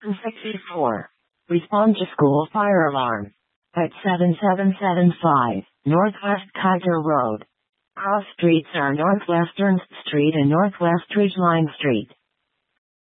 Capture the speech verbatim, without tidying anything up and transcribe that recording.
sixty-four. Respond to school fire alarm at seven seven seven five Northwest Kaiser Road. Cross streets are Northwestern Street and Northwest Ridgeline Street.